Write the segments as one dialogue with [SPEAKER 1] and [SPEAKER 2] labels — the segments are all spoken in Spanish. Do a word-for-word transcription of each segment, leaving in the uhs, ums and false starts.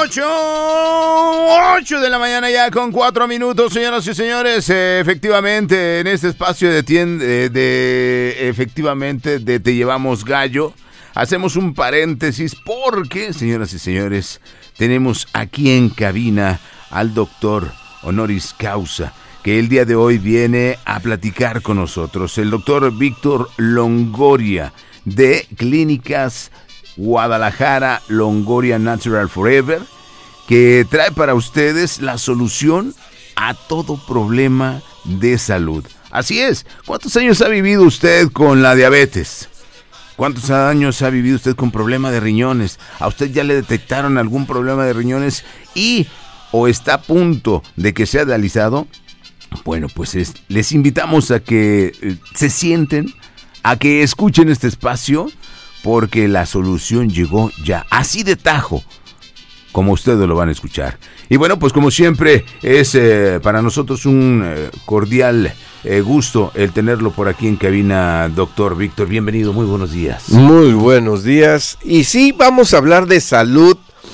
[SPEAKER 1] ocho, ocho de la mañana ya con cuatro minutos, señoras y señores. Eh, efectivamente, en este espacio de tienda, de, de efectivamente, de Te Llevamos Gallo, hacemos un paréntesis porque, señoras y señores, tenemos aquí en cabina al doctor honoris causa, que el día de hoy viene a platicar con nosotros. El doctor Víctor Longoria, de Clínicas Guadalajara Longoria Natural Forever, que trae para ustedes la solución a todo problema de salud. Así es. ¿Cuántos años ha vivido usted con la diabetes? ¿Cuántos años ha vivido usted con problema de riñones? ¿A usted ya le detectaron algún problema de riñones y o está a punto de que sea dializado? Bueno, pues es, les invitamos a que eh, se sienten, a que escuchen este espacio, porque la solución llegó ya, así de tajo, como ustedes lo van a escuchar. Y bueno, pues como siempre, es eh, para nosotros un eh, cordial eh, gusto el tenerlo por aquí en cabina, doctor Víctor. Bienvenido, muy buenos días.
[SPEAKER 2] Muy buenos días. Y sí, vamos a hablar de salud.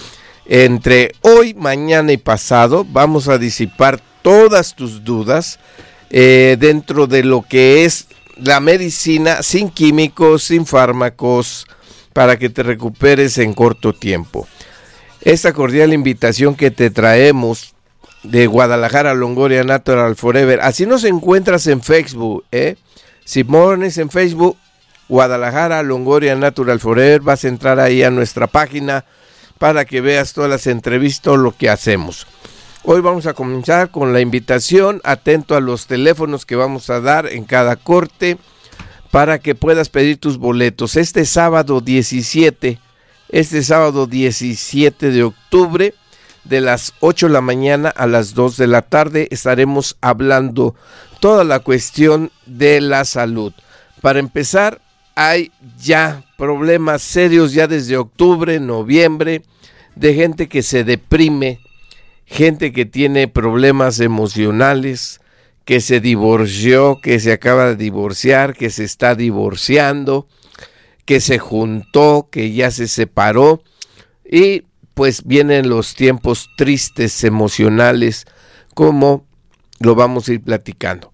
[SPEAKER 2] Entre hoy, mañana y pasado, vamos a disipar todas tus dudas eh, dentro de lo que es la medicina sin químicos, sin fármacos, para que te recuperes en corto tiempo. Esta cordial invitación que te traemos de Guadalajara Longoria Natural Forever, así nos encuentras en Facebook, ¿eh? Si pones en Facebook Guadalajara Longoria Natural Forever, vas a entrar ahí a nuestra página para que veas todas las entrevistas, todo lo que hacemos. Hoy vamos a comenzar con la invitación, atento a los teléfonos que vamos a dar en cada corte para que puedas pedir tus boletos. Este sábado diecisiete, este sábado diecisiete de octubre, de las ocho de la mañana a las dos de la tarde, estaremos hablando toda la cuestión de la salud. Para empezar, hay ya problemas serios ya desde octubre, noviembre, de gente que se deprime, gente que tiene problemas emocionales, que se divorció, que se acaba de divorciar, que se está divorciando, que se juntó, que ya se separó, y pues vienen los tiempos tristes emocionales, como lo vamos a ir platicando.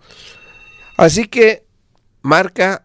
[SPEAKER 2] Así que marca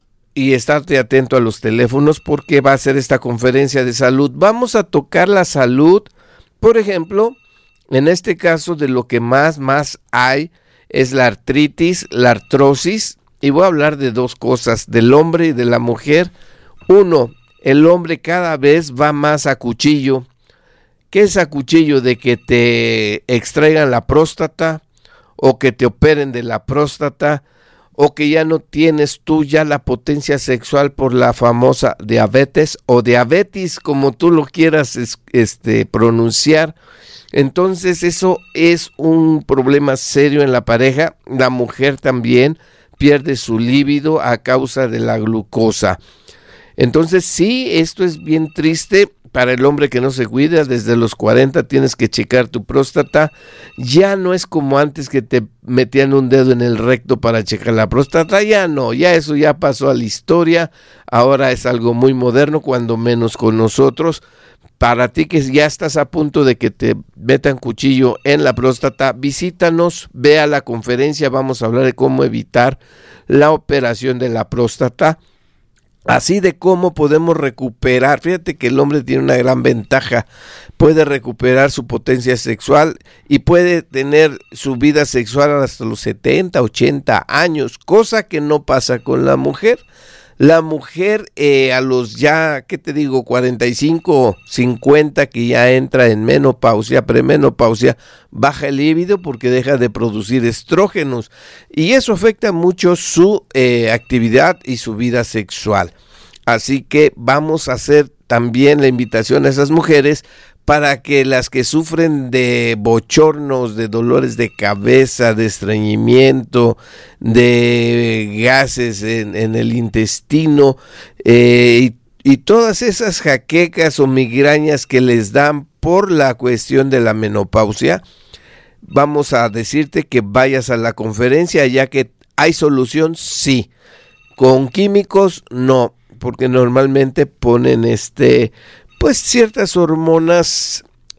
[SPEAKER 2] y estate atento a los teléfonos porque va a ser esta conferencia de salud. Vamos a tocar la salud, por ejemplo, en este caso de lo que más, más hay es la artritis, la artrosis, y voy a hablar de dos cosas, del hombre y de la mujer. Uno, el hombre cada vez va más a cuchillo. ¿Qué es a cuchillo? De que te extraigan la próstata o que te operen de la próstata o que ya no tienes tú ya la potencia sexual por la famosa diabetes o diabetes, como tú lo quieras este, pronunciar. Entonces eso es un problema serio en la pareja. La mujer también pierde su líbido a causa de la glucosa. Entonces sí, esto es bien triste para el hombre que no se cuida. Desde los cuarenta tienes que checar tu próstata. Ya no es como antes que te metían un dedo en el recto para checar la próstata. Ya no, ya eso ya pasó a la historia. Ahora es algo muy moderno, cuando menos con nosotros. Para ti que ya estás a punto de que te metan cuchillo en la próstata, visítanos, ve a la conferencia, vamos a hablar de cómo evitar la operación de la próstata, así de cómo podemos recuperar. Fíjate que el hombre tiene una gran ventaja, puede recuperar su potencia sexual y puede tener su vida sexual hasta los setenta, ochenta años, cosa que no pasa con la mujer. La mujer eh, a los ya, ¿qué te digo? cuarenta y cinco, cincuenta, que ya entra en menopausia, premenopausia, baja el líbido porque deja de producir estrógenos y eso afecta mucho su eh, actividad y su vida sexual. Así que vamos a hacer también la invitación a esas mujeres para que las que sufren de bochornos, de dolores de cabeza, de estreñimiento, de gases en, en el intestino eh, y, y todas esas jaquecas o migrañas que les dan por la cuestión de la menopausia, vamos a decirte que vayas a la conferencia, ya que hay solución, sí. Con químicos, no, porque normalmente ponen este... pues ciertas hormonas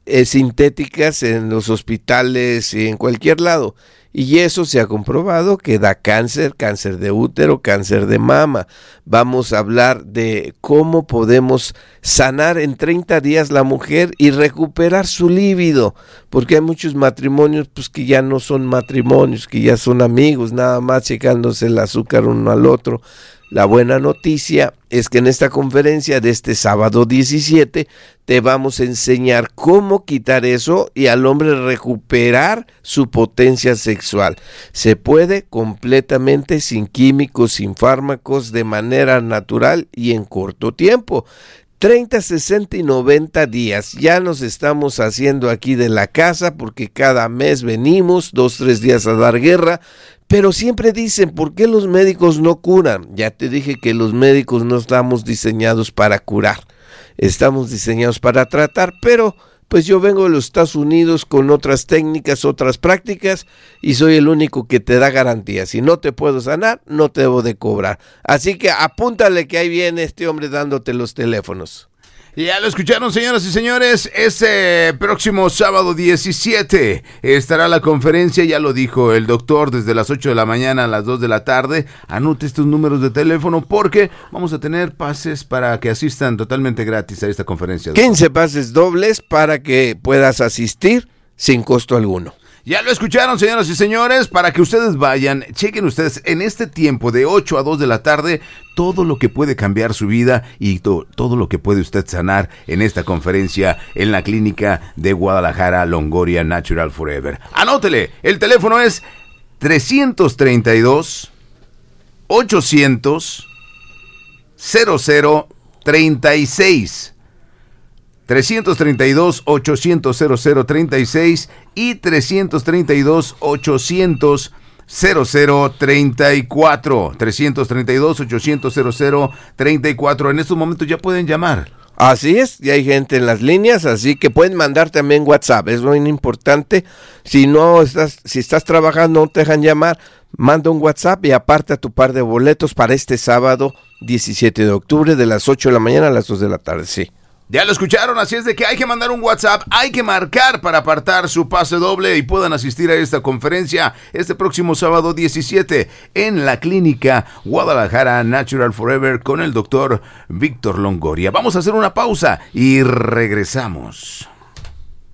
[SPEAKER 2] eh, sintéticas en los hospitales y en cualquier lado. Y eso se ha comprobado que da cáncer, cáncer de útero, cáncer de mama. Vamos a hablar de cómo podemos sanar en treinta días la mujer y recuperar su líbido, porque hay muchos matrimonios pues que ya no son matrimonios, que ya son amigos, nada más checándose el azúcar uno al otro. La buena noticia es que en esta conferencia de este sábado diecisiete te vamos a enseñar cómo quitar eso y al hombre recuperar su potencia sexual. Se puede completamente sin químicos, sin fármacos, de manera natural y en corto tiempo. treinta, sesenta y noventa días. Ya nos estamos haciendo aquí de la casa porque cada mes venimos dos, tres días a dar guerra. Pero siempre dicen, ¿por qué los médicos no curan? Ya te dije que los médicos no estamos diseñados para curar, estamos diseñados para tratar, pero pues yo vengo de los Estados Unidos con otras técnicas, otras prácticas y soy el único que te da garantía. Si no te puedo sanar, no te debo de cobrar. Así que apúntale que ahí viene este hombre dándote los teléfonos.
[SPEAKER 1] Ya lo escucharon, señoras y señores, este próximo sábado diecisiete estará la conferencia, ya lo dijo el doctor, desde las ocho de la mañana a las dos de la tarde. Anote estos números de teléfono porque vamos a tener pases para que asistan totalmente gratis a esta conferencia.
[SPEAKER 2] quince pases dobles para que puedas asistir sin costo alguno.
[SPEAKER 1] Ya lo escucharon, señoras y señores, para que ustedes vayan, chequen ustedes en este tiempo de ocho a dos de la tarde todo lo que puede cambiar su vida y to- todo lo que puede usted sanar en esta conferencia en la clínica de Guadalajara, Longoria Natural Forever. Anótele, el teléfono es trescientos treinta y dos, ochocientos, cero cero treinta y seis. trescientos treinta y dos, ochocientos, cero cero treinta y seis y trescientos treinta y dos, ochocientos, cero cero treinta y cuatro. trescientos treinta y dos, ochocientos, cero cero treinta y cuatro. En estos momentos ya pueden llamar.
[SPEAKER 2] Así es, y hay gente en las líneas, así que pueden mandar también WhatsApp, es muy importante. Si no estás, si estás trabajando, no te dejan llamar, manda un WhatsApp y aparta tu par de boletos para este sábado diecisiete de octubre de las ocho de la mañana a las dos de la tarde, sí.
[SPEAKER 1] Ya lo escucharon, así es de que hay que mandar un WhatsApp, hay que marcar para apartar su pase doble y puedan asistir a esta conferencia este próximo sábado diecisiete en la clínica Guadalajara Natural Forever con el doctor Víctor Longoria. Vamos a hacer una pausa y regresamos.